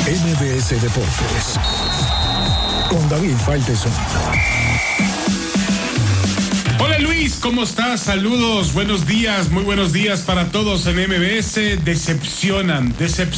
MBS Deportes con David Faitelson. Hola Luis, ¿cómo estás? Saludos, buenos días, muy buenos días para todos en MBS. Decepcionan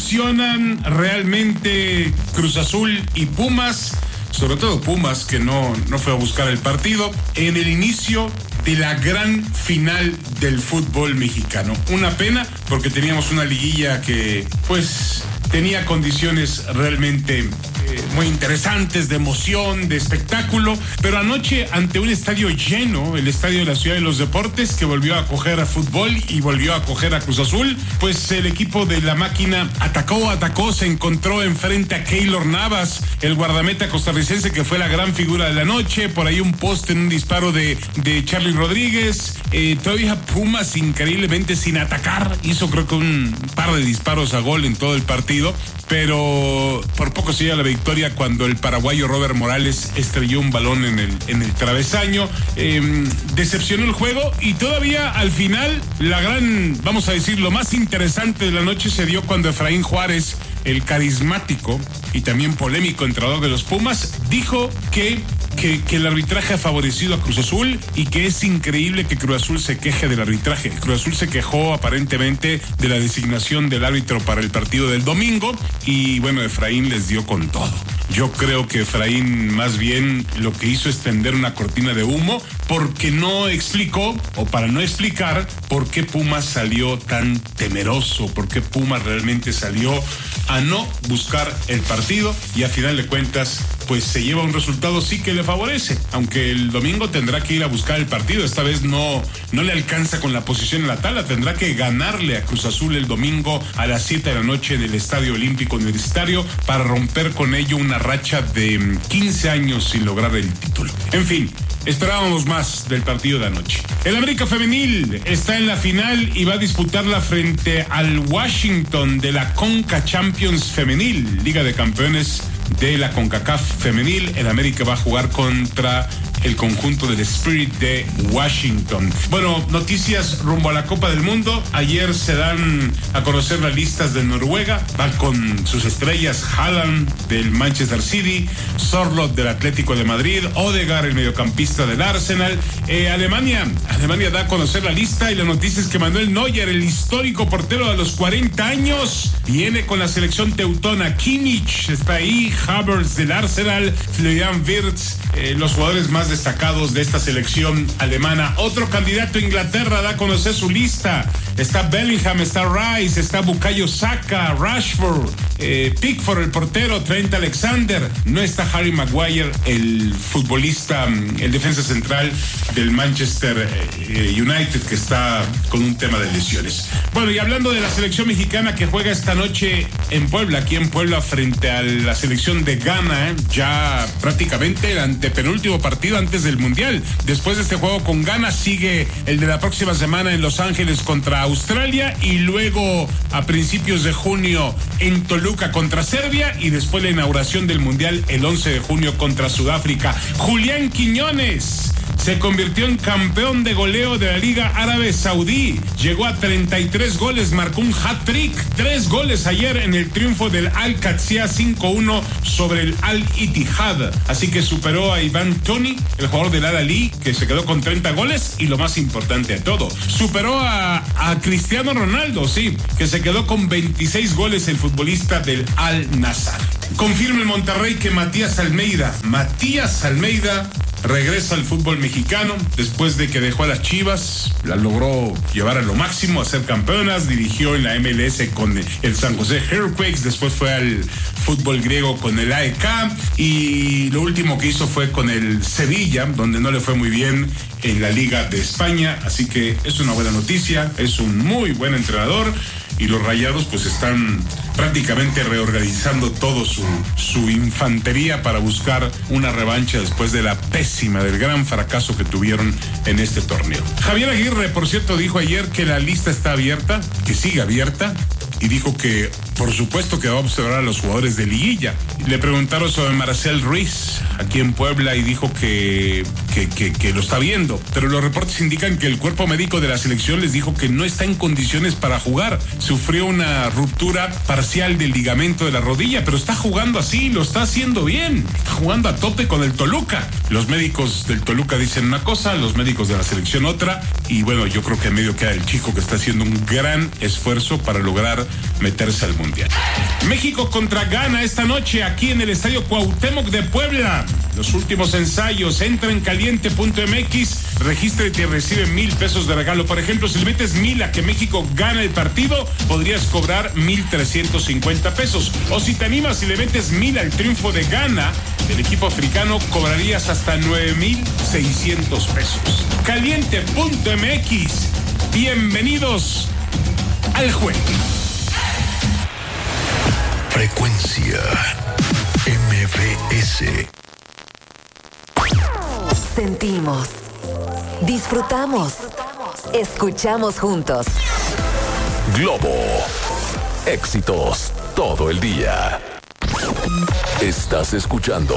realmente Cruz Azul y Pumas, sobre todo Pumas, que no fue a buscar el partido en el inicio de la gran final del fútbol mexicano. Una pena, porque teníamos una liguilla que, pues, tenía condiciones realmente muy interesantes, de emoción, de espectáculo, pero anoche ante un estadio lleno, el estadio de la Ciudad de los Deportes, que volvió a acoger a fútbol y volvió a acoger a Cruz Azul, pues el equipo de la máquina atacó, se encontró enfrente a Keylor Navas, el guardameta costarricense que fue la gran figura de la noche, por ahí un poste en un disparo de Charly Rodríguez, todavía Pumas increíblemente sin atacar, hizo creo que un par de disparos a gol en todo el partido, pero por poco se lleva la victoria cuando el paraguayo Robert Morales estrelló un balón en el travesaño. Decepcionó el juego y todavía al final la gran, vamos a decir, lo más interesante de la noche se dio cuando Efraín Juárez, el carismático y también polémico entrenador de los Pumas, dijo que el arbitraje ha favorecido a Cruz Azul y que es increíble que Cruz Azul se queje del arbitraje. Cruz Azul se quejó aparentemente de la designación del árbitro para el partido del domingo y bueno, Efraín les dio con todo. Yo creo que Efraín más bien lo que hizo es tender una cortina de humo porque no explicó, o para no explicar, por qué Pumas salió tan temeroso, por qué Pumas realmente salió a no buscar el partido y a final de cuentas pues se lleva un resultado sí que le favorece, aunque el domingo tendrá que ir a buscar el partido. Esta vez no le alcanza con la posición en la tabla, tendrá que ganarle a Cruz Azul el domingo a las 7 de la noche en el Estadio Olímpico Universitario para romper con ello una racha de 15 años sin lograr el título. En fin, esperábamos más del partido de anoche. El América Femenil está en la final y va a disputarla frente al Washington de la Conca Champions Femenil, Liga de Campeones de la CONCACAF Femenil. El América va a jugar contra el conjunto del Spirit de Washington. Bueno, noticias rumbo a la Copa del Mundo. Ayer se dan a conocer las listas de Noruega. Van con sus estrellas: Haaland del Manchester City, Sorloth del Atlético de Madrid, Odegaard, el mediocampista del Arsenal. Alemania da a conocer la lista y la noticia es que Manuel Neuer, el histórico portero de los 40 años, viene con la selección teutona. Kimmich está ahí, Havertz del Arsenal, Florian Wirtz, los jugadores más destacados de esta selección alemana. Otro candidato, Inglaterra, da a conocer su lista. Está Bellingham, está Rice, está Bukayo Saka, Rashford, Pickford, el portero, Trent Alexander. No está Harry Maguire, el futbolista, el defensa central del Manchester United, que está con un tema de lesiones. Bueno, y hablando de la selección mexicana que juega esta noche en Puebla, aquí en Puebla, frente a la selección de Ghana, ya prácticamente el antepenúltimo partido antes del Mundial. Después de este juego con Ghana sigue el de la próxima semana en Los Ángeles contra Australia y luego a principios de junio en Toluca contra Serbia y después la inauguración del Mundial el 11 de junio contra Sudáfrica. Julián Quiñones se convirtió en campeón de goleo de la Liga Árabe Saudí. Llegó a 33 goles, marcó un hat-trick, 3 goles ayer en el triunfo del Al-Qadsiya 5-1 sobre el Al-Ittihad. Así que superó a Ivan Toney, el jugador del Al-Ahly, que se quedó con 30 goles y lo más importante de todo, superó a Cristiano Ronaldo, sí, que se quedó con 26 goles, el futbolista del Al-Nassr. Confirma el Monterrey que Matías Almeida regresa al fútbol mexicano después de que dejó a las Chivas, la logró llevar a lo máximo, a ser campeonas, dirigió en la MLS con el San José Earthquakes, después fue al fútbol griego con el AEK y lo último que hizo fue con el Sevilla, donde no le fue muy bien en la Liga de España, así que es una buena noticia, es un muy buen entrenador y los Rayados pues están prácticamente reorganizando todo su infantería para buscar una revancha después de del gran fracaso que tuvieron en este torneo. Javier Aguirre, por cierto, dijo ayer que la lista está abierta, que sigue abierta, y dijo que por supuesto que va a observar a los jugadores de liguilla. Le preguntaron sobre Marcel Ruiz aquí en Puebla y dijo que lo está viendo, pero los reportes indican que el cuerpo médico de la selección les dijo que no está en condiciones para jugar. Sufrió una ruptura parcial del ligamento de la rodilla, pero está jugando así, lo está haciendo bien, está jugando a tope con el Toluca. Los médicos del Toluca dicen una cosa, los médicos de la selección otra, y bueno, yo creo que en medio queda el chico que está haciendo un gran esfuerzo para lograr meterse al Mundial. México contra Ghana esta noche aquí en el Estadio Cuauhtémoc de Puebla. Los últimos ensayos, entra en caliente.mx, regístrate y recibe $1,000 de regalo. Por ejemplo, si le metes 1,000 a que México gana el partido, podrías cobrar $1,350. O si te animas y le metes 1,000 al triunfo de Ghana, el equipo africano, cobrarías hasta $9,600. Caliente.mx, bienvenidos al juego. Frecuencia MBS. Sentimos, disfrutamos, escuchamos juntos. Globo, éxitos todo el día. Estás escuchando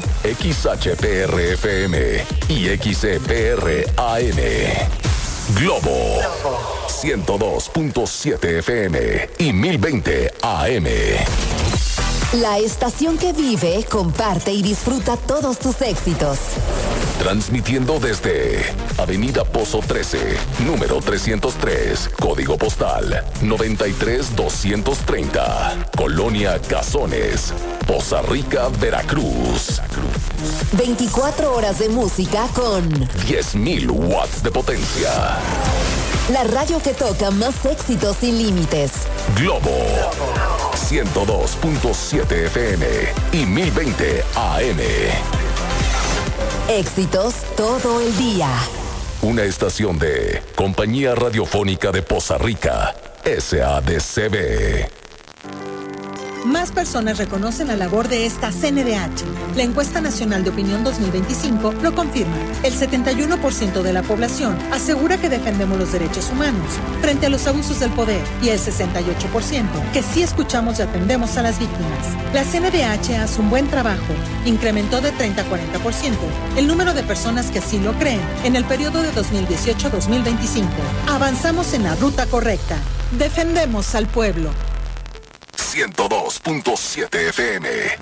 XHPR-FM y XCPR-AM. Globo 102.7 FM y 1020 AM. La estación que vive, comparte y disfruta todos tus éxitos. Transmitiendo desde Avenida Pozo 13, número 303, código postal 93230, Colonia Cazones, Poza Rica, Veracruz. 24 horas de música con 10,000 watts de potencia. la radio que toca más éxitos sin límites. Globo 102.7 FM y 1020 AM. Éxitos todo el día. Una estación de Compañía Radiofónica de Poza Rica, SADCB. Más personas reconocen la labor de esta CNDH. La encuesta nacional de opinión 2025 lo confirma. El 71% de la población asegura que defendemos los derechos humanos frente a los abusos del poder y el 68% que sí escuchamos y atendemos a las víctimas. La CNDH hace un buen trabajo. Incrementó de 30 a 40% el número de personas que así lo creen en el periodo de 2018 a 2025. Avanzamos en la ruta correcta. Defendemos al pueblo. 102.7 FM